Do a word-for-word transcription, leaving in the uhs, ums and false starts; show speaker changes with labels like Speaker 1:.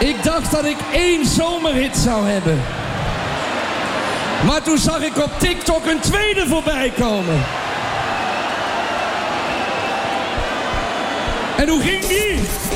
Speaker 1: Ik dacht dat ik één zomerhit zou hebben. Maar toen zag ik op TikTok een tweede voorbij komen. En hoe ging die?